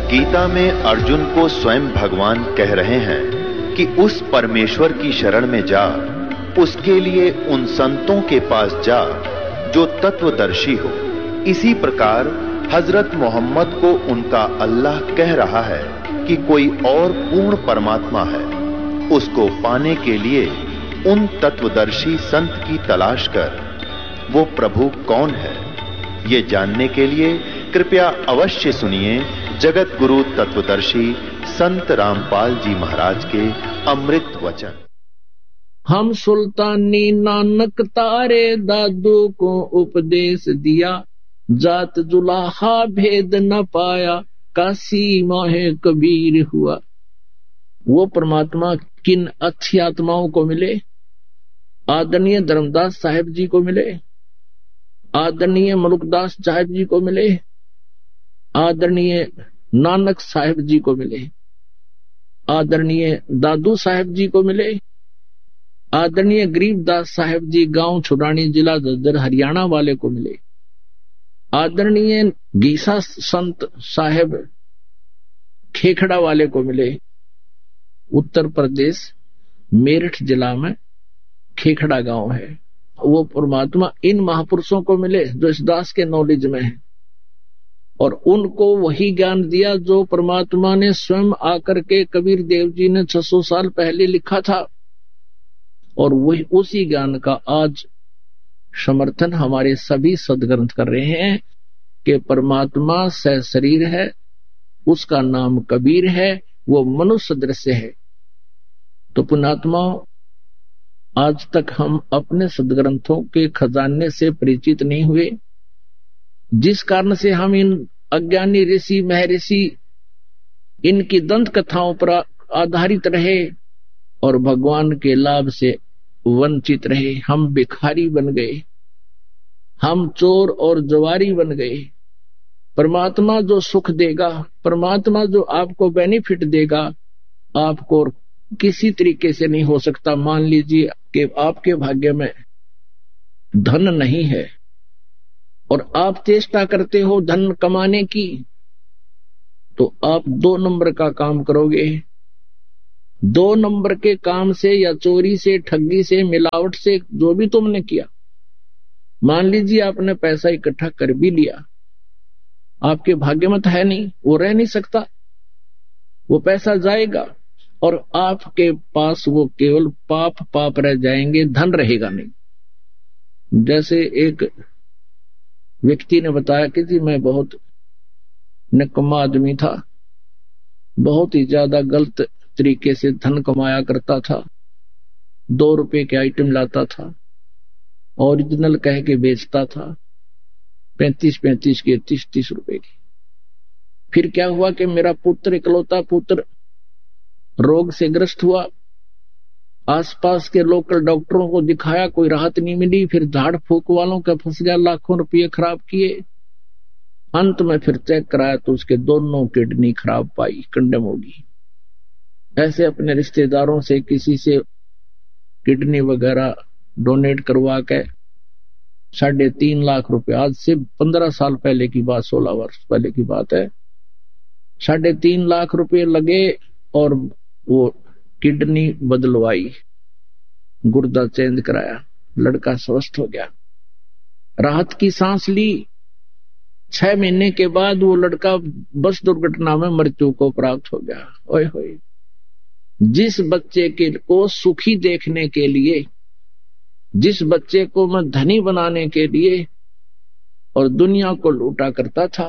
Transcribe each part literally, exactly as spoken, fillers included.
गीता में अर्जुन को स्वयं भगवान कह रहे हैं कि उस परमेश्वर की शरण में जा, उसके लिए उन संतों के पास जा जो तत्वदर्शी हो। इसी प्रकार हजरत मोहम्मद को उनका अल्लाह कह रहा है कि कोई और पूर्ण परमात्मा है, उसको पाने के लिए उन तत्वदर्शी संत की तलाश कर। वो प्रभु कौन है, ये जानने के लिए कृपया अवश्य सुनिए जगत गुरु तत्वदर्शी संत रामपाल जी महाराज के अमृत वचन। हम सुल्तानी नानक तारे दादू को उपदेश दिया, जात जुलाहा भेद न पाया, काशी माहे कबीर हुआ। वो परमात्मा किन अच्छी आत्माओं को मिले? आदरणीय धर्मदास साहिब जी को मिले, आदरणीय मलुकदास साहिब जी को मिले, आदरणीय नानक साहिब जी को मिले, आदरणीय दादू साहिब जी को मिले, आदरणीय गरीबदास साहिब जी गांव छुड़ानी जिला ददर हरियाणा वाले को मिले, आदरणीय गीसा संत साहिब खेखड़ा वाले को मिले। उत्तर प्रदेश मेरठ जिला में खेखड़ा गांव है। वो परमात्मा इन महापुरुषों को मिले जो इस दास के नॉलेज में है, और उनको वही ज्ञान दिया जो परमात्मा ने स्वयं आकर के कबीर देव जी ने छह सौ साल पहले लिखा था। और वही उसी ज्ञान का आज समर्थन हमारे सभी सदग्रंथ कर रहे हैं कि परमात्मा सह शरीर है, उसका नाम कबीर है, वो मनुष्य दृश्य है। तो पुण्यात्मा, आज तक हम अपने सदग्रंथों के खजाने से परिचित नहीं हुए, जिस कारण से हम इन अज्ञानी ऋषि महर्षि इनकी दंत कथाओं पर आधारित रहे और भगवान के लाभ से वंचित रहे। हम भिखारी बन गए, हम चोर और जवारी बन गए। परमात्मा जो सुख देगा, परमात्मा जो आपको बेनिफिट देगा, आपको किसी तरीके से नहीं हो सकता। मान लीजिए कि आपके भाग्य में धन नहीं है और आप चेष्टा करते हो धन कमाने की, तो आप दो नंबर का काम करोगे। दो नंबर के काम से या चोरी से, ठगी से, मिलावट से, जो भी तुमने किया, मान लीजिए आपने पैसा इकट्ठा कर भी लिया, आपके भाग्य में तो है नहीं, वो रह नहीं सकता, वो पैसा जाएगा और आपके पास वो केवल पाप पाप रह जाएंगे, धन रहेगा नहीं। जैसे एक व्यक्ति ने बताया कि जी मैं बहुत निकम्मा आदमी था, बहुत ही ज्यादा गलत तरीके से धन कमाया करता था, दो रुपए के आइटम लाता था, ओरिजिनल कह के बेचता था, पैंतीस पैंतीस के, तीस तीस रुपए की। फिर क्या हुआ कि मेरा पुत्र, इकलौता पुत्र, रोग से ग्रस्त हुआ। आसपास के लोकल डॉक्टरों को दिखाया, कोई राहत नहीं मिली। फिर झाड़ फूक वालों का फंस गया, लाखों रुपये खराब किए। अंत में फिर चेक कराया तो उसके दोनों किडनी खराब पाई, कंडम होगी। ऐसे अपने रिश्तेदारों से किसी से किडनी वगैरह डोनेट करवा के साढ़े तीन लाख रुपए, आज से पंद्रह साल पहले की बात, सोलह वर्ष पहले की बात है, साढ़े तीन लाख रुपए लगे और वो किडनी बदलवाई, गुर्दा चेंज कराया, लड़का स्वस्थ हो गया, राहत की सांस ली। छह महीने के बाद वो लड़का बस दुर्घटना में मृत्यु को प्राप्त हो गया। ओए होए, जिस बच्चे के को सुखी देखने के लिए, जिस बच्चे को मैं धनी बनाने के लिए और दुनिया को लूटा करता था,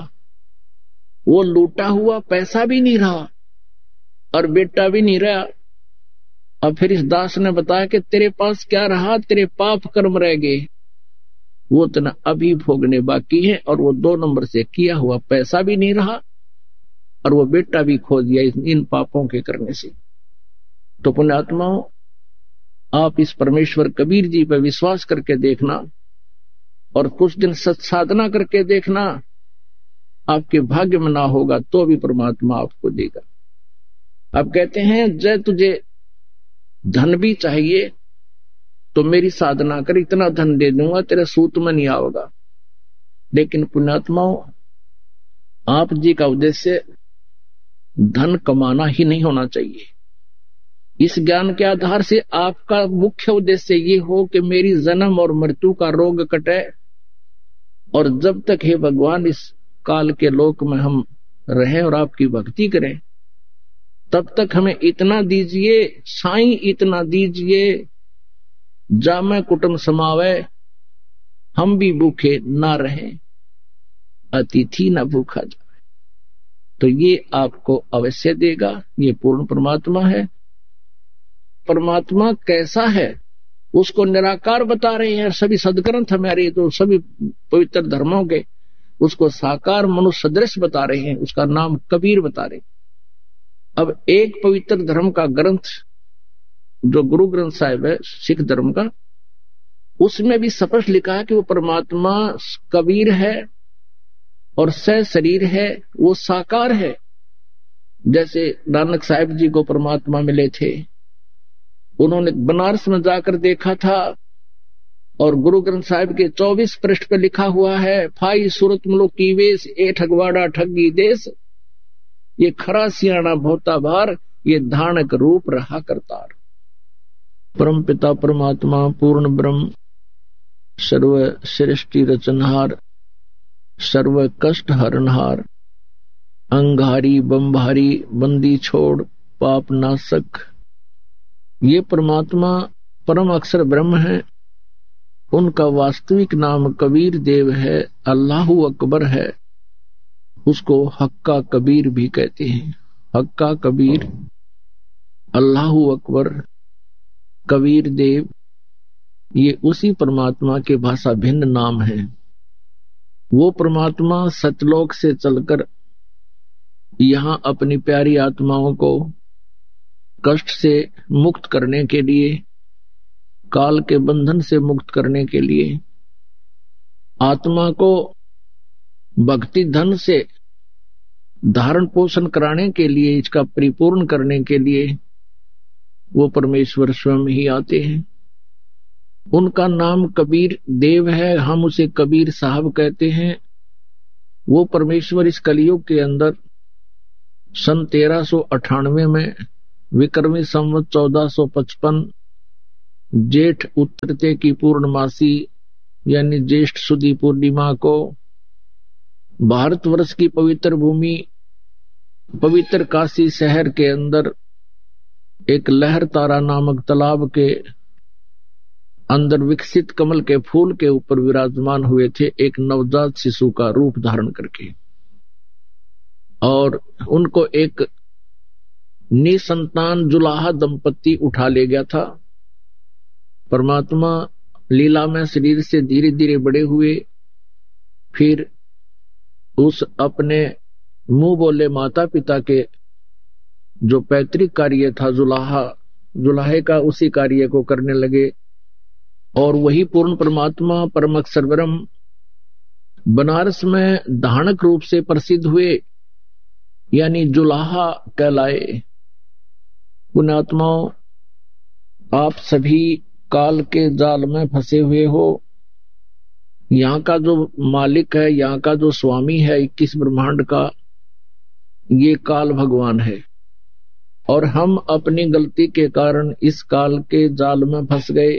वो लूटा हुआ पैसा भी नहीं रहा और बेटा भी नहीं रहा। अब फिर इस दास ने बताया कि तेरे पास क्या रहा, तेरे पाप कर्म रह गए, वो तना अभी भोगने बाकी है, और वो दो नंबर से किया हुआ पैसा भी नहीं रहा और वो बेटा भी खो दिया इन पापों के करने से। तो पुण्यात्माओं, आप इस परमेश्वर कबीर जी पर विश्वास करके देखना और कुछ दिन सत साधना करके देखना, आपके भाग्य में ना होगा तो भी परमात्मा आपको देगा। अब कहते हैं जय तुझे धन भी चाहिए तो मेरी साधना कर, इतना धन दे दूंगा, तेरे सूत में नहीं आओगा। लेकिन पुण्यात्माओं, आप जी का उद्देश्य धन कमाना ही नहीं होना चाहिए। इस ज्ञान के आधार से आपका मुख्य उद्देश्य ये हो कि मेरी जन्म और मृत्यु का रोग कटे, और जब तक हे भगवान इस काल के लोक में हम रहें और आपकी भक्ति करें, तब तक हमें इतना दीजिए साईं, इतना दीजिए जामे कुटुंब समावे, हम भी भूखे ना रहें, अतिथि न भूखा जाए। तो ये आपको अवश्य देगा। ये पूर्ण परमात्मा है। परमात्मा कैसा है उसको निराकार बता रहे हैं सभी सदग्रंथ हमारे, तो सभी पवित्र धर्मों के उसको साकार मनुष्य सदृश बता रहे हैं। उसका नाम कबीर बता रहे हैं। अब एक पवित्र धर्म का ग्रंथ जो गुरु ग्रंथ साहिब है सिख धर्म का, उसमें भी स्पष्ट लिखा है कि वो परमात्मा कबीर है और सह शरीर है, वो साकार है। जैसे नानक साहिब जी को परमात्मा मिले थे, उन्होंने बनारस में जाकर देखा था, और गुरु ग्रंथ साहिब के चौबीस पृष्ठ पे लिखा हुआ है, फाई सूरत मुलुक की वेश ए ठगवाड़ा ठगी देश, ये खरा सियाणा भोता भार, ये धानक रूप रहा करतार। परम पिता परमात्मा पूर्ण ब्रह्म सर्व सृष्टि रचनहार, सर्व कष्ट हरणहार, अंगारी बंभारी बंदी छोड़ पाप नाशक, ये परमात्मा परम अक्षर ब्रह्म है। उनका वास्तविक नाम कबीर देव है, अल्लाहु अकबर है। उसको हक्का कबीर भी कहते हैं। हक्का कबीर, अल्लाहु अकबर, कबीर देव, ये उसी परमात्मा के भाषा भिन्न नाम है। वो परमात्मा सतलोक से चलकर यहां अपनी प्यारी आत्माओं को कष्ट से मुक्त करने के लिए, काल के बंधन से मुक्त करने के लिए, आत्मा को भक्ति धन से धारण पोषण कराने के लिए, इसका परिपूर्ण करने के लिए वो परमेश्वर स्वयं ही आते हैं। उनका नाम कबीर देव है, हम उसे कबीर साहब कहते हैं। वो परमेश्वर इस कलयुग के अंदर सन तेरह सौ अठानवे में विक्रमी संवत चौदह सौ पचपन जेठ उत्तरते की पूर्णमासी यानी ज्येष्ठ सुदी पूर्णिमा को भारतवर्ष की पवित्र भूमि पवित्र काशी शहर के अंदर एक लहर तारा नामक तालाब के अंदर विकसित कमल के फूल के ऊपर विराजमान हुए थे, एक नवजात शिशु का रूप धारण करके। और उनको एक निसंतान जुलाहा दंपति उठा ले गया था। परमात्मा लीला में शरीर से धीरे धीरे बड़े हुए, फिर उस अपने मुंह बोले माता पिता के जो पैतृक कार्य था जुलाहा जुलाहे का, उसी कार्य को करने लगे। और वही पूर्ण परमात्मा परम अक्षर ब्रह्म बनारस में धानक रूप से प्रसिद्ध हुए, यानी जुलाहा कहलाए। पुण्यात्माओं, आप सभी काल के जाल में फंसे हुए हो। यहाँ का जो मालिक है, यहाँ का जो स्वामी है इक्कीस ब्रह्मांड का, ये काल भगवान है। और हम अपनी गलती के कारण इस काल के जाल में फंस गए।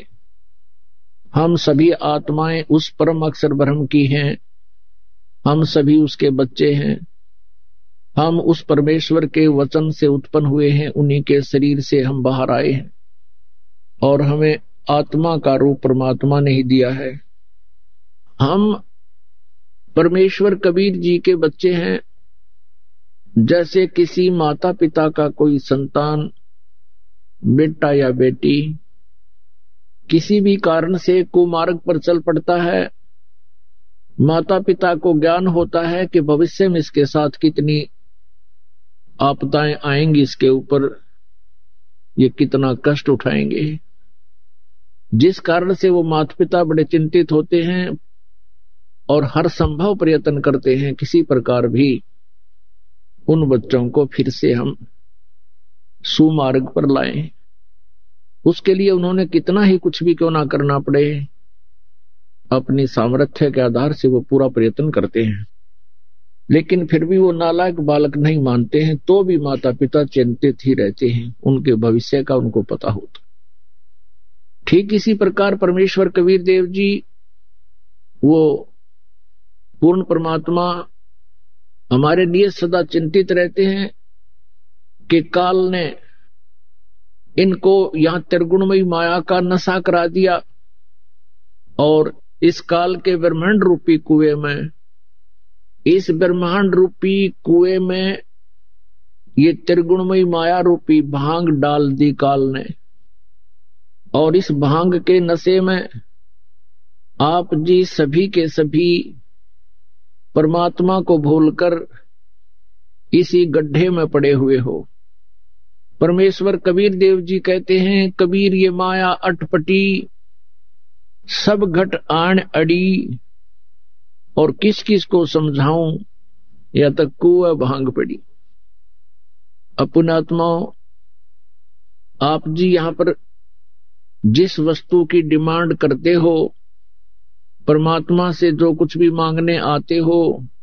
हम सभी आत्माएं उस परम अक्षर ब्रह्म की हैं। हम सभी उसके बच्चे हैं। हम उस परमेश्वर के वचन से उत्पन्न हुए हैं, उन्हीं के शरीर से हम बाहर आए हैं। और हमें आत्मा का रूप परमात्मा ने ही दिया है। हम परमेश्वर कबीर जी के बच्चे हैं। जैसे किसी माता पिता का कोई संतान, बेटा या बेटी, किसी भी कारण से कुमार्ग पर चल पड़ता है, माता पिता को ज्ञान होता है कि भविष्य में इसके साथ कितनी आपदाएं आएंगी, इसके ऊपर ये कितना कष्ट उठाएंगे। जिस कारण से वो माता पिता बड़े चिंतित होते हैं और हर संभव प्रयत्न करते हैं किसी प्रकार भी उन बच्चों को फिर से हम सुमार्ग पर लाएं। उसके लिए उन्होंने कितना ही कुछ भी क्यों ना करना पड़े, अपनी सामर्थ्य के आधार से वो पूरा प्रयत्न करते हैं। लेकिन फिर भी वो नालायक बालक नहीं मानते हैं, तो भी माता पिता चिंतित ही रहते हैं, उनके भविष्य का उनको पता होता। ठीक इसी प्रकार परमेश्वर कबीर देव जी, वो पूर्ण परमात्मा, हमारे लिए सदा चिंतित रहते हैं कि काल ने इनको यहां त्रिगुणमयी माया का नशा करा दिया और इस काल के ब्रह्मांड रूपी कुएं में, इस ब्रह्मांड रूपी कुएं में ये त्रिगुणमयी माया रूपी भांग डाल दी काल ने। और इस भांग के नशे में आप जी सभी के सभी परमात्मा को भूलकर इसी गड्ढे में पड़े हुए हो। परमेश्वर कबीर देव जी कहते हैं, कबीर ये माया अटपटी सब घट आण अड़ी, और किस किस को समझाऊं या तक कुआ भांग पड़ी। अपनात्माओं, आप जी यहां पर जिस वस्तु की डिमांड करते हो, परमात्मा से जो कुछ भी मांगने आते हो,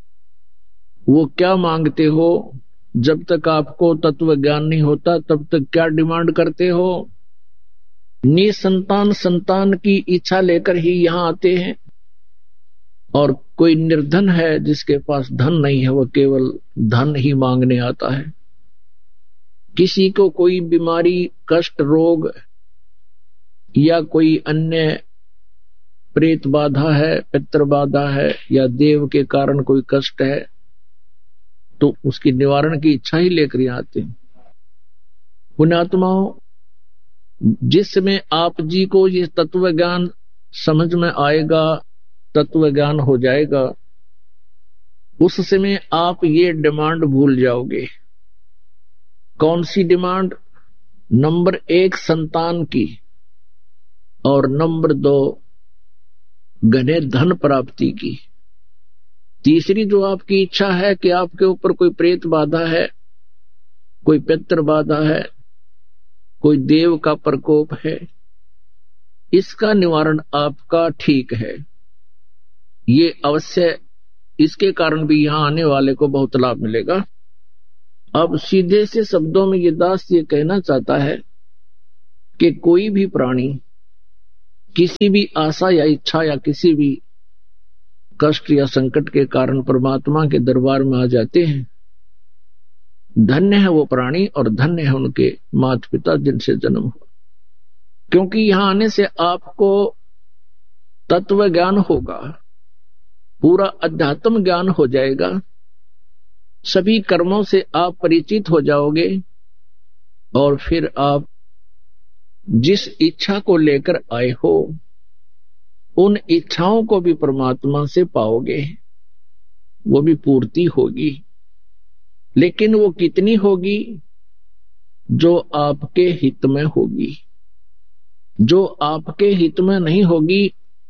वो क्या मांगते हो? जब तक आपको तत्व ज्ञान नहीं होता तब तक क्या डिमांड करते हो? निसंतान संतान की इच्छा लेकर ही यहां आते हैं। और कोई निर्धन है जिसके पास धन नहीं है, वह केवल धन ही मांगने आता है। किसी को कोई बीमारी, कष्ट, रोग या कोई अन्य प्रेत बाधा है, पितृ बाधा है, या देव के कारण कोई कष्ट है, तो उसकी निवारण की इच्छा ही लेकर यहां आते हैं। पुण्यात्माओं, जिसमें आप जी को ये तत्व ज्ञान समझ में आएगा, तत्व ज्ञान हो जाएगा, उस समय आप ये डिमांड भूल जाओगे। कौन सी डिमांड? नंबर एक संतान की, और नंबर दो घने धन प्राप्ति की। तीसरी जो आपकी इच्छा है कि आपके ऊपर कोई प्रेत बाधा है, कोई पितृ बाधा है, कोई देव का प्रकोप है, इसका निवारण आपका ठीक है। ये अवश्य, इसके कारण भी यहां आने वाले को बहुत लाभ मिलेगा। अब सीधे से शब्दों में ये दास ये कहना चाहता है कि कोई भी प्राणी किसी भी आशा या इच्छा या किसी भी कष्ट या संकट के कारण परमात्मा के दरबार में आ जाते हैं। धन्य है वो प्राणी और धन्य है उनके माता पिता जिनसे जन्म हुआ, क्योंकि यहां आने से आपको तत्व ज्ञान होगा, पूरा अध्यात्म ज्ञान हो जाएगा, सभी कर्मों से आप परिचित हो जाओगे, और फिर आप जिस इच्छा को लेकर आए हो उन इच्छाओं को भी परमात्मा से पाओगे, वो भी पूर्ति होगी। लेकिन वो कितनी होगी? जो आपके हित में होगी। जो आपके हित में नहीं होगी,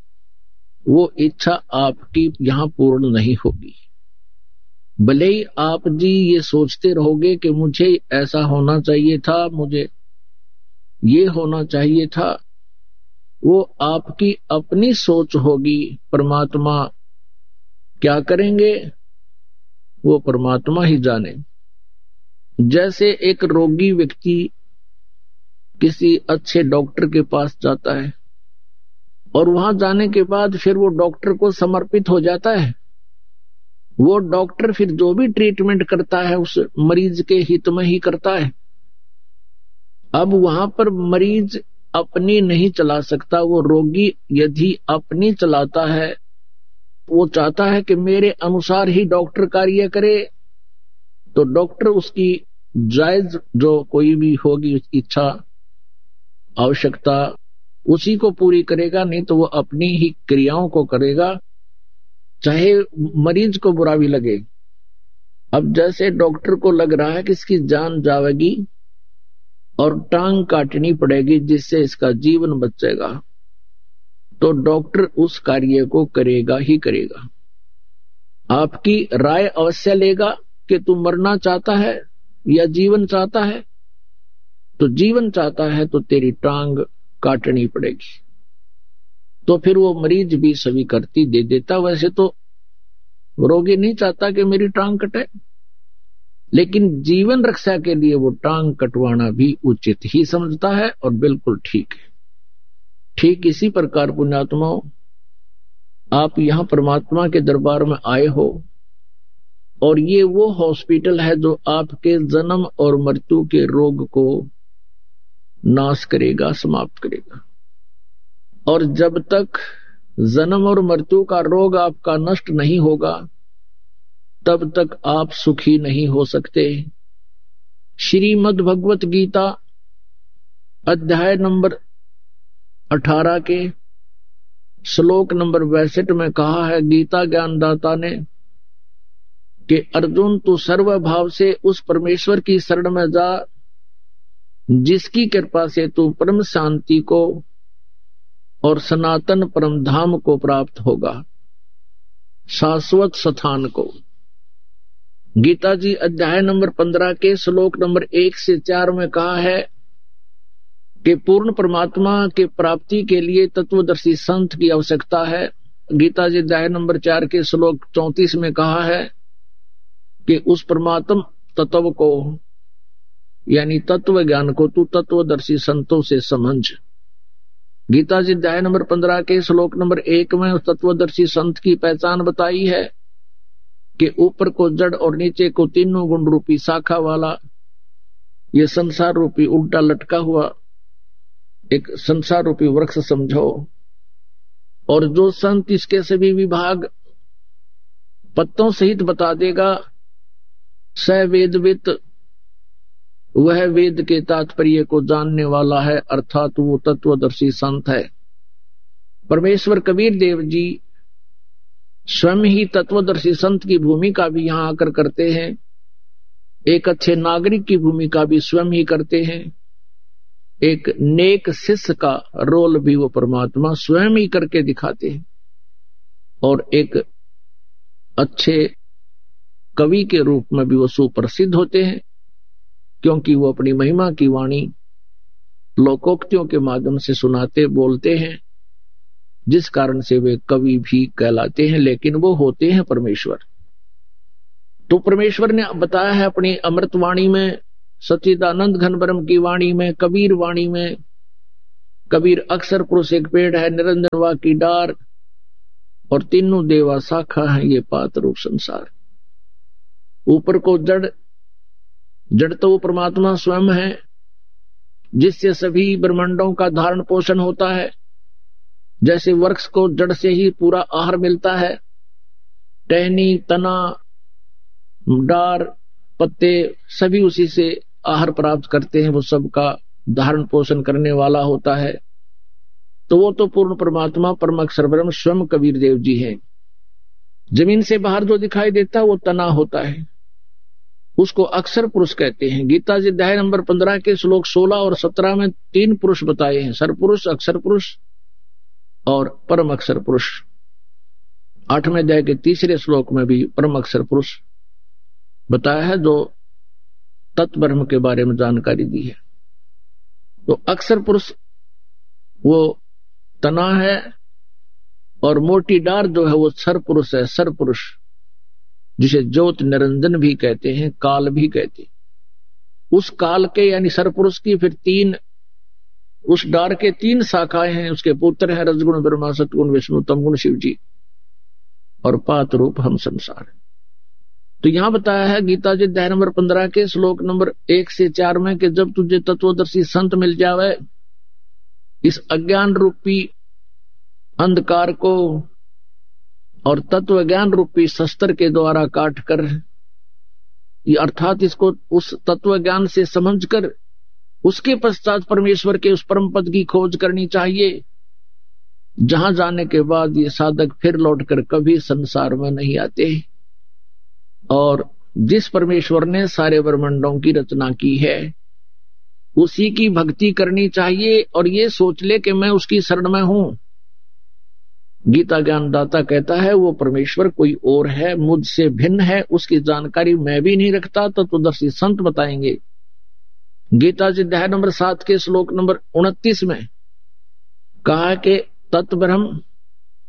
वो इच्छा आपकी यहां पूर्ण नहीं होगी। भले ही आप जी ये सोचते रहोगे कि मुझे ऐसा होना चाहिए था, मुझे ये होना चाहिए था, वो आपकी अपनी सोच होगी। परमात्मा क्या करेंगे वो परमात्मा ही जाने। जैसे एक रोगी व्यक्ति किसी अच्छे डॉक्टर के पास जाता है और वहां जाने के बाद फिर वो डॉक्टर को समर्पित हो जाता है, वो डॉक्टर फिर जो भी ट्रीटमेंट करता है उस मरीज के हित में ही करता है। अब वहां पर मरीज अपनी नहीं चला सकता, वो रोगी यदि अपनी चलाता है, वो चाहता है कि मेरे अनुसार ही डॉक्टर कार्य करे, तो डॉक्टर उसकी जायज जो कोई भी होगी इच्छा, आवश्यकता, उसी को पूरी करेगा, नहीं तो वो अपनी ही क्रियाओं को करेगा, चाहे मरीज को बुरा भी लगे। अब जैसे डॉक्टर को लग रहा है कि इसकी जान जाएगी और टांग काटनी पड़ेगी जिससे इसका जीवन बचेगा, तो डॉक्टर उस कार्य को करेगा ही करेगा। आपकी राय अवश्य लेगा कि तू मरना चाहता है या जीवन चाहता है, तो जीवन चाहता है तो तेरी टांग काटनी पड़ेगी। तो फिर वो मरीज भी स्वीकृति दे देता। वैसे तो रोगी नहीं चाहता कि मेरी टांग कटे, लेकिन जीवन रक्षा के लिए वो टांग कटवाना भी उचित ही समझता है और बिल्कुल ठीक है। ठीक इसी प्रकार पुण्यात्माओं, आप यहां परमात्मा के दरबार में आए हो और ये वो हॉस्पिटल है जो आपके जन्म और मृत्यु के रोग को नाश करेगा, समाप्त करेगा। और जब तक जन्म और मृत्यु का रोग आपका नष्ट नहीं होगा तब तक आप सुखी नहीं हो सकते। श्रीमद् भगवत गीता अध्याय नंबर अठारह के श्लोक नंबर बासठ में कहा है गीता ज्ञानदाता ने कि अर्जुन तू सर्वभाव से उस परमेश्वर की शरण में जा जिसकी कृपा से तू परम शांति को और सनातन परम धाम को प्राप्त होगा, शाश्वत स्थान को। गीता जी अध्याय नंबर पंद्रह के श्लोक नंबर एक से चार में कहा है कि पूर्ण परमात्मा के प्राप्ति के लिए तत्वदर्शी संत की आवश्यकता है। गीता जी अध्याय नंबर चार के श्लोक चौंतीस में कहा है कि उस परमात्म तत्व को यानी तत्व ज्ञान को तू तत्वदर्शी संतों से समझ। गीता जी अध्याय नंबर पंद्रह के श्लोक नंबर एक में उस तत्वदर्शी संत की पहचान बताई है कि ऊपर को जड़ और नीचे को तीनों गुण रूपी शाखा वाला ये संसार रूपी उल्टा लटका हुआ एक संसार रूपी वृक्ष समझो, और जो संत इसके सभी विभाग पत्तों सहित बता देगा स वेदवित, वह वेद के तात्पर्य को जानने वाला है, अर्थात वो तत्वदर्शी संत है। परमेश्वर कबीर देव जी स्वयं ही तत्वदर्शी संत की भूमिका भी यहां आकर करते हैं, एक अच्छे नागरिक की भूमिका भी स्वयं ही करते हैं, एक नेक शिष्य का रोल भी वो परमात्मा स्वयं ही करके दिखाते हैं, और एक अच्छे कवि के रूप में भी वो सुप्रसिद्ध होते हैं, क्योंकि वो अपनी महिमा की वाणी लोकोक्तियों के माध्यम से सुनाते बोलते हैं, जिस कारण से वे कवि भी कहलाते हैं, लेकिन वो होते हैं परमेश्वर। तो परमेश्वर ने बताया है अपनी अमृत वाणी में, सच्चिदानंद घन ब्रह्म की वाणी में, कबीर वाणी में। कबीर अक्षर पुरुष एक पेड़ है, निरंजन वा की डार, और तीनों देवा शाखा है ये पात रूप संसार। ऊपर को जड़, जड़ तो परमात्मा स्वयं है जिससे सभी ब्रह्मांडों का धारण पोषण होता है। जैसे वृक्ष को जड़ से ही पूरा आहार मिलता है, टहनी तना डार पत्ते सभी उसी से आहार प्राप्त करते हैं, वो सबका धारण पोषण करने वाला होता है। तो वो तो पूर्ण परमात्मा परम अक्षर ब्रह्म स्वयं कबीर देव जी हैं। जमीन से बाहर जो दिखाई देता है वो तना होता है, उसको अक्षर पुरुष कहते हैं। गीता जी अध्याय नंबर पंद्रह के श्लोक सोलह और सत्रह में तीन पुरुष बताए हैं, सरपुरुष, अक्षर पुरुष और परम अक्षर पुरुष। आठवें अध्याय के तीसरे श्लोक में भी परम अक्षर पुरुष बताया है, जो तत्ब्रह्म के बारे में जानकारी दी है। तो अक्षर पुरुष वो तना है, और मोटी डार जो है वो सर पुरुष है, सर पुरुष, जिसे ज्योत निरंजन भी कहते हैं, काल भी कहते हैं। उस काल के यानी सर पुरुष की फिर तीन, उस डार के तीन शाखाएं हैं, उसके पुत्र हैं रजगुण ब्रह्मा, सतगुण विष्णु, तमगुण शिव जी, और पात रूप हम संसार। तो यहां बताया है गीता जी अध्याय नंबर पंद्रह के श्लोक नंबर एक से चार में कि जब तुझे तत्वदर्शी संत मिल जावे, इस अज्ञान रूपी अंधकार को और तत्व ज्ञान रूपी शस्त्र के द्वारा काट कर, अर्थात इसको उस तत्व ज्ञान से समझकर उसके पश्चात परमेश्वर के उस परम पद की खोज करनी चाहिए, जहां जाने के बाद ये साधक फिर लौटकर कभी संसार में नहीं आते। और जिस परमेश्वर ने सारे ब्रह्मांडों की रचना की है उसी की भक्ति करनी चाहिए, और ये सोच ले कि मैं उसकी शरण में हूं। गीता ज्ञानदाता कहता है वो परमेश्वर कोई और है, मुझसे भिन्न है, उसकी जानकारी मैं भी नहीं रखता, तत्वदर्शी संत बताएंगे। गीता जी अध्याय नंबर सात के श्लोक नंबर उनतीस में कहा कि तत्ब्रह्म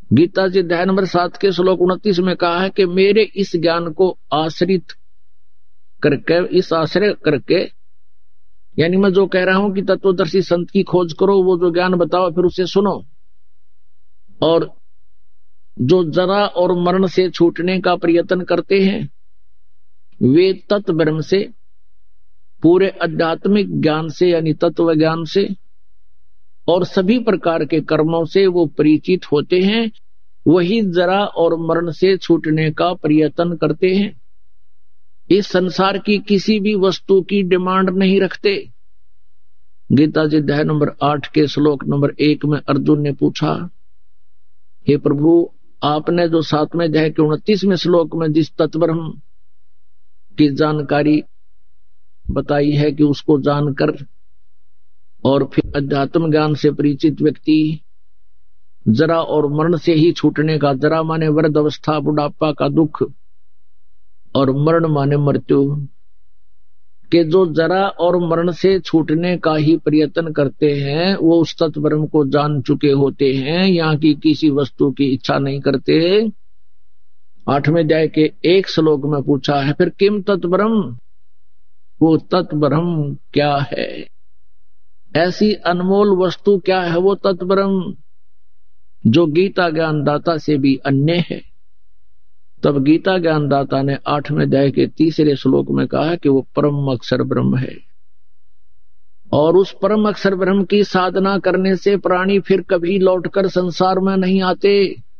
गीता जी अध्याय नंबर सात के श्लोक उनतीस में कहा है कि मेरे इस ज्ञान को आश्रित करके, इस आश्रय करके, यानी मैं जो कह रहा हूं कि तत्वदर्शी संत की खोज करो, वो जो ज्ञान बताओ फिर उसे सुनो, और जो जरा और मरण से छूटने का प्रयत्न करते हैं वे तत्व ब्रह्म से, पूरे आध्यात्मिक ज्ञान से यानी तत्व ज्ञान से और सभी प्रकार के कर्मों से वो परिचित होते हैं, वही जरा और मरण से छूटने का प्रयत्न करते हैं। इस संसार की किसी भी वस्तु की डिमांड नहीं रखते। गीता जी अध्याय नंबर आठ के श्लोक नंबर एक में अर्जुन ने पूछा, हे प्रभु, आपने जो सातवें अध्याय के उनतीसवें श्लोक में जिस तत्ब्रह्म की जानकारी बताई है कि उसको जानकर और फिर अध्यात्म ज्ञान से परिचित व्यक्ति जरा और मरण से ही छूटने का, जरा माने वृद्ध अवस्था, बुढ़ापा का दुख, और मरण माने मृत्यु, के जो जरा और मरण से छूटने का ही प्रयत्न करते हैं वो उस तत्ब्रह्म को जान चुके होते हैं, यहाँ की किसी वस्तु की इच्छा नहीं करते। आठवें अध्याय के एक श्लोक में पूछा है, फिर किम तत्ब्रह्म, वो तत्ब्रह्म क्या है, ऐसी अनमोल वस्तु क्या है वो तत्ब्रह्म जो गीता ज्ञानदाता से भी अन्य है। तब गीता ज्ञानदाता ने आठवें अध्याय के तीसरे श्लोक में कहा कि वो परम अक्षर ब्रह्म है, और उस परम अक्षर ब्रह्म की साधना करने से प्राणी फिर कभी लौटकर संसार में नहीं आते।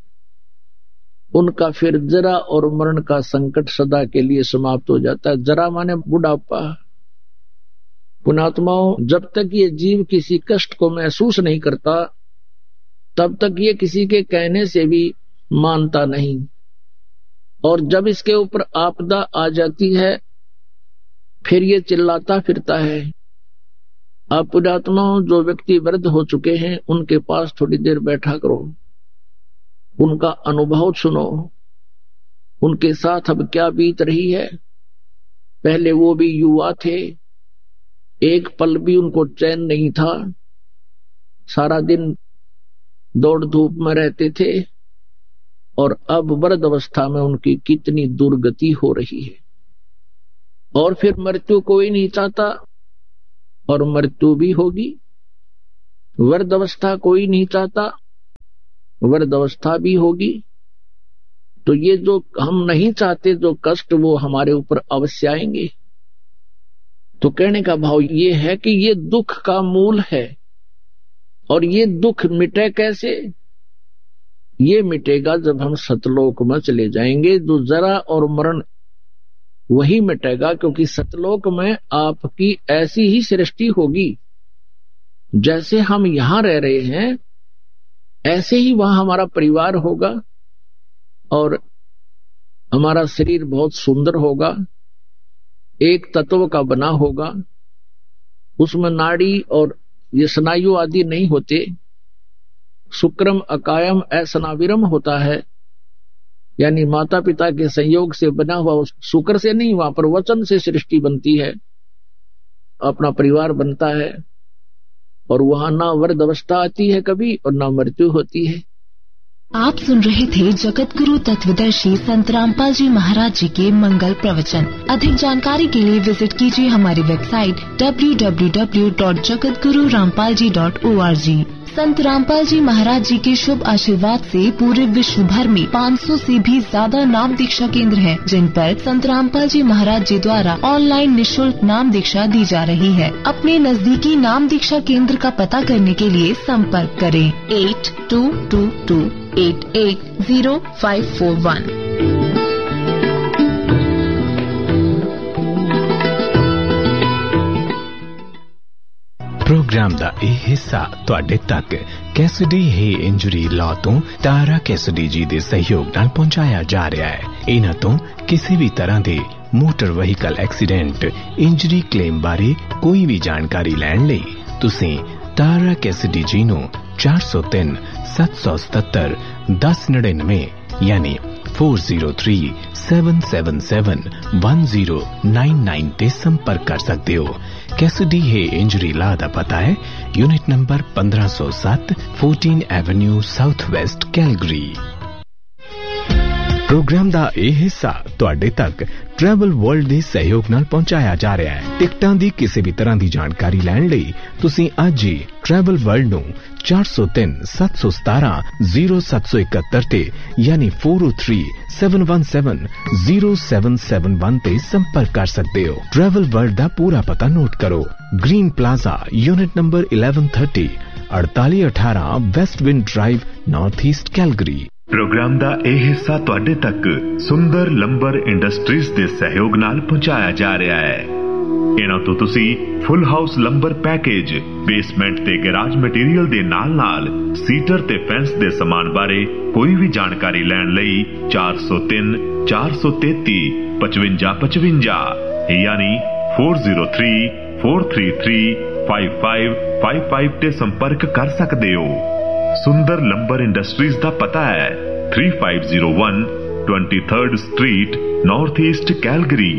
उनका फिर जरा और मरण का संकट सदा के लिए समाप्त हो जाता है। जरा माने बुढ़ापा। पुण्यात्माओं, जब तक ये जीव किसी कष्ट को महसूस नहीं करता तब तक ये किसी के कहने से भी मानता नहीं, और जब इसके ऊपर आपदा आ जाती है फिर ये चिल्लाता फिरता है। आप पुण्यात्माओं, जो व्यक्ति वृद्ध हो चुके हैं उनके पास थोड़ी देर बैठा करो, उनका अनुभव सुनो, उनके साथ अब क्या बीत रही है। पहले वो भी युवा थे, एक पल भी उनको चैन नहीं था, सारा दिन दौड़ धूप में रहते थे, और अब वृद्ध अवस्था में उनकी कितनी दुर्गति हो रही है। और फिर मृत्यु कोई नहीं चाहता, और मृत्यु भी होगी। वृद्ध अवस्था कोई नहीं चाहता, वृद्ध अवस्था भी होगी। तो ये जो हम नहीं चाहते जो कष्ट, वो हमारे ऊपर अवश्य आएंगे। तो कहने का भाव ये है कि ये दुख का मूल है, और ये दुख मिटे कैसे? ये मिटेगा जब हम सतलोक में चले जाएंगे। जो जरा और मरण वही मिटेगा, क्योंकि सतलोक में आपकी ऐसी ही सृष्टि होगी, जैसे हम यहां रह रहे हैं ऐसे ही वहां हमारा परिवार होगा, और हमारा शरीर बहुत सुंदर होगा, एक तत्व का बना होगा, उसमें नाड़ी और ये स्नायु आदि नहीं होते, शुक्रम अकायम असनाविरम होता है, यानी माता पिता के संयोग से बना हुआ, शुक्र से नहीं, वहां पर वचन से सृष्टि बनती है, अपना परिवार बनता है, और वहां ना वृद्ध अवस्था आती है कभी और ना मृत्यु होती है। आप सुन रहे थे जगत गुरु तत्वदर्शी संत रामपाल जी महाराज जी के मंगल प्रवचन। अधिक जानकारी के लिए विजिट कीजिए हमारी website W W W dot Jagat Guru Rampal ji dot O R G. संत रामपाल जी महाराज जी के शुभ आशीर्वाद से पूरे विश्व भर में पाँच सौ से भी ज्यादा नाम दीक्षा केंद्र हैं, जिन पर संत रामपाल जी महाराज जी द्वारा ऑनलाइन निशुल्क नाम दीक्षा दी जा रही है। अपने नजदीकी नाम दीक्षा केंद्र का पता करने के लिए संपर्क करें eight to to to eight eight zero five four one. Programme ਦਾ ਇਹ ਹਿੱਸਾ ਤੁਹਾਡੇ ਤੱਕ ਕੈਸਡੀ ਹੀ ਇੰਜਰੀ ਲਾਅ ਤੋਂ ਤਾਰਾ ਕੈਸਡੀ ਜੀ ਦੇ ਸਹਿਯੋਗ ਨਾਲ ਪਹੁੰਚਾਇਆ ਜਾ ਰਿਹਾ ਹੈ। ਇਹਨਾਂ ਤੋਂ ਕਿਸੇ ਵੀ ਤਰ੍ਹਾਂ ਦੇ motor vehicle accident injury claim ਬਾਰੇ ਕੋਈ ਵੀ ਜਾਣਕਾਰੀ ਲੈਣ ਲਈ ਤੁਸੀਂ ਤਾਰਾ ਕੈਸਡੀ ਜੀ ਨੂੰ ਚਾਰ ਸੌ ਤਿੰਨ ਸੱਤ ਸੌ ਸਤੱਤਰ ਦਸ ਨੜਿਨਵੇਂ यानी four zero three seven seven seven one zero nine nine ते संपर्क कर सकते हो। कैसिडी हे इंजरी ला दा पता है यूनिट नंबर पंद्रह सौ सात fourteen Avenue south west Calgary. Programme ਦਾ ਇਹ ਹਿੱਸਾ ਤੁਹਾਡੇ ਤੱਕ ਟਰੈਵਲ ਵਰਲਡ ਦੇ ਸਹਿਯੋਗ ਨਾਲ ਪਹੁੰਚਾਇਆ ਜਾ ਰਿਹਾ ਹੈ। ਟਿਕਟਾਂ ਦੀ ਕਿਸੇ ਵੀ ਤਰ੍ਹਾਂ ਦੀ ਜਾਣਕਾਰੀ ਲੈਣ ਲਈ ਤੁਸੀਂ ਅੱਜ ਹੀ ਟਰੈਵਲ ਵਰਲਡ ਨੂੰ ਚਾਰ ਸੌ ਤਿੰਨ ਸੱਤ ਸੌ ਸਤਾਰਾਂ ਜ਼ੀਰੋ ਸੱਤ ਸੌ ਇਕਹੱਤਰ ਤੇ ਯਾਨੀ ਚਾਰ ਜ਼ੀਰੋ तीन seven one seven zero seven seven one ਤੇ ਸੰਪਰਕ ਕਰ ਸਕਦੇ ਹੋ। ਟਰੈਵਲ ਵਰਲਡ ਦਾ ਪੂਰਾ ਪਤਾ ਨੋਟ ਕਰੋ। Green plaza unit number eleven thirty अड़ताली अठारह west wind drive north east Calgary. Programme ਦਾ ਇਹ ਹਿੱਸਾ ਤੁਹਾਡੇ ਤੱਕ ਸੁੰਦਰ ਲੰਬਰ ਇੰਡਸਟਰੀਜ਼ ਦੇ ਸਹਿਯੋਗ ਨਾਲ ਪਹੁੰਚਾਇਆ ਜਾ ਰਿਹਾ ਹੈ। ਇਹਨਾਂ ਤੋਂ ਤੁਸੀਂ ਫੁੱਲ ਹਾਊਸ ਲੰਬਰ ਪੈਕੇਜ, ਬੇਸਮੈਂਟ ਤੇ ਗੈਰਾਜ ਮਟੀਰੀਅਲ ਦੇ ਨਾਲ-ਨਾਲ ਸੀਟਰ ਤੇ ਫੈਂਸ ਦੇ ਸਮਾਨ ਬਾਰੇ ਕੋਈ ਵੀ ਜਾਣਕਾਰੀ ਲੈਣ ਲਈ ਚਾਰ ਸੌ ਤਿੰਨ ਚਾਰ ਸੌ ਤੇਤੀ ਪਚਵੰਜਾ ਪਚਵੰਜਾ ਯਾਨੀ four zero three four three three five five five five ਤੇ ਸੰਪਰਕ ਕਰ ਸਕਦੇ ਹੋ। सुंदर लंबर इंडस्ट्रीज ਦਾ ਪਤਾ ਹੈ three five zero one twenty third street north east Calgary.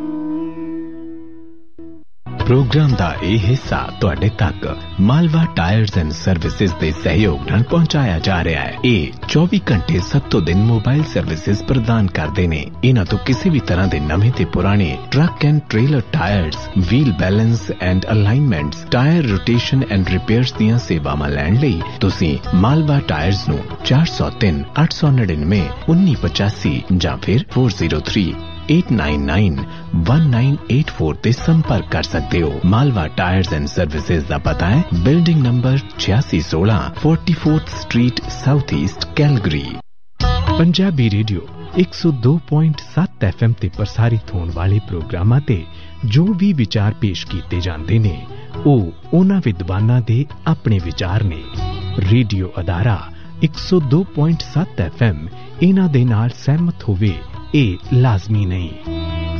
Programme ਦਾ ਇਹ ਹਿੱਸਾ ਤੁਹਾਡੇ ਤੱਕ ਮਾਲਵਾ ਟਾਇਰਸ ਐਂਡ ਸਰਵਿਸਿਜ਼ ਦੇ ਸਹਿਯੋਗ ਨਾਲ ਪਹੁੰਚਾਇਆ ਜਾ ਰਿਹਾ ਹੈ। ਇਹ ਚੌਵੀ ਘੰਟੇ ਸੱਤੋਂ ਦਿਨ ਮੋਬਾਈਲ ਸਰਵਿਸਿਜ਼ ਪ੍ਰਦਾਨ ਕਰਦੇ ਨੇ। ਇਹਨਾਂ ਤੋਂ ਕਿਸੇ ਵੀ ਤਰ੍ਹਾਂ ਦੇ ਨਵੇਂ ਤੇ ਪੁਰਾਣੇ truck and trailer tyres, wheel balance and ਅਲਾਈਨਮੈਂਟਸ, tyre rotation and repairs ਦੀਆਂ ਸੇਵਾਵਾਂ ਲੈਣ ਲਈ ਤੁਸੀਂ ਮਾਲਵਾ ਟਾਇਰਸ ਨੂੰ ਚਾਰ ਸੌ ਤਿੰਨ ਅੱਠ ਸੌ ਨੜਿਨਵੇਂ ਉੱਨੀ ਪਚਾਸੀ ਜਾਂ ਫਿਰ four zero three eight nine nine one nine eight four ਤੇ ਸੰਪਰਕ ਕਰ ਸਕਦੇ ਹੋ। ਮਾਲਵਾ ਟਾਇਰਸ ਐਂਡ ਸਰਵਿਸਿਜ਼ ਦਾ ਪਤਾ ਹੈ ਬਿਲਡਿੰਗ ਨੰਬਰ छियासी सोलह forty fourth street south east Calgary. Punjabi radio एक सौ दो पॉइंट सत्त एफ एम ਤੇ ਪ੍ਰਸਾਰਿਤ ਹੋਣ ਵਾਲੇ ਪ੍ਰੋਗਰਾਮਾਂ ਤੇ ਜੋ ਵੀ ਵਿਚਾਰ ਪੇਸ਼ ਕੀਤੇ ਜਾਂਦੇ ਨੇ ਉਹ ਉਹਨਾਂ ਵਿਦਵਾਨਾਂ ਦੇ ਆਪਣੇ ਵਿਚਾਰ ਨੇ। ਰੇਡੀਓ ਅਦਾਰਾ एक सौ दो पॉइंट सत्त एफ एम ਇਹਨਾਂ ਦੇ ਨਾਲ ਸਹਿਮਤ ਹੋਵੇ ਇਹ ਲਾਜ਼ਮੀ ਨਹੀਂ।